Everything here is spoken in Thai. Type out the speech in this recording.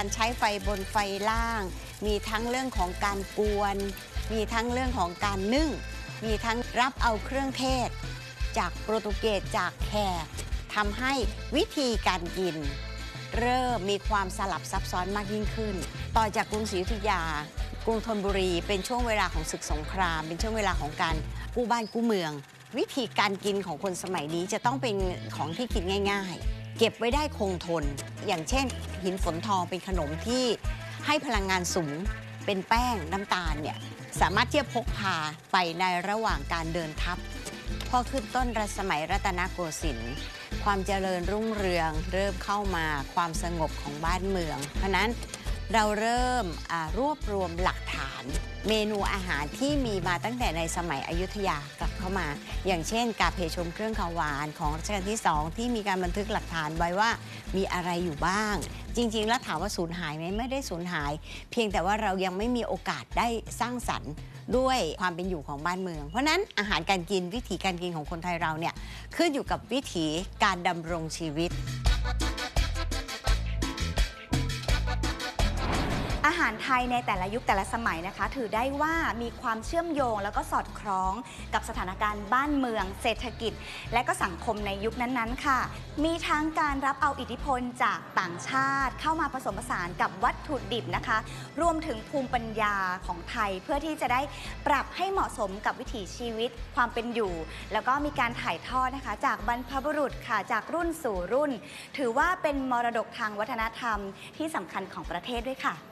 การใช้ไฟบนไฟล่างมีทั้งเรื่องของการกวนมีทั้งเรื่องของการนึ่งมีทั้งรับเอาเครื่องเทศจากโปรตุเกสจากแขกทำให้วิธีการกินเริ่มมีความสลับซับซ้อนมากยิ่งขึ้นต่อจากกรุงศรีอยุธยากรุงธนบุรีเป็นช่วงเวลาของศึกสงครามเป็นช่วงเวลาของการกู้บ้านกู้เมืองวิธีการกินของคนสมัยนี้จะต้องเป็นของที่กินง่ายๆเก็บไว้ได้คงทนอย่างเช่นหินฝนทองเป็นขนมที่ให้พลังงานสูงเป็นแป้งน้ำตาลเนี่ยสามารถที่จะพกพาไปในระหว่างการเดินทัพพอขึ้นต้นรัชสมัยรัตนโกสินทร์ความเจริญรุ่งเรืองเริ่มเข้ามาความสงบของบ้านเมืองเพราะนั้นเราเริ่มรวบรวมหลักฐานเมนูอาหารที่มีมาตั้งแต่ในสมัยอยุธยากลับเข้ามาอย่างเช่นกาเพชมเครื่องขาวหวานของรัชกาลที่2ที่มีการบันทึกหลักฐานไว้ว่ามีอะไรอยู่บ้างจริงๆแล้วถามว่าสูญหายไหมไม่ได้สูญหายเพียงแต่ว่าเรายังไม่มีโอกาสได้สร้างสรรค์ด้วยความเป็นอยู่ของบ้านเมืองเพราะนั้นอาหารการกินวิถีการกินของคนไทยเราเนี่ยขึ้นอยู่กับวิถีการดำรงชีวิตอาหารไทยในแต่ละยุคแต่ละสมัยนะคะถือได้ว่ามีความเชื่อมโยงแล้วก็สอดคล้องกับสถานการณ์บ้านเมืองเศรษฐกิจและก็สังคมในยุคนั้นๆค่ะมีทั้งการรับเอาอิทธิพลจากต่างชาติเข้ามาผสมผสานกับวัตถุดิบนะคะรวมถึงภูมิปัญญาของไทยเพื่อที่จะได้ปรับให้เหมาะสมกับวิถีชีวิตความเป็นอยู่แล้วก็มีการถ่ายทอดนะคะจากบรรพบุรุษค่ะจากรุ่นสู่รุ่นถือว่าเป็นมรดกทางวัฒนธรรมที่สำคัญของประเทศด้วยค่ะ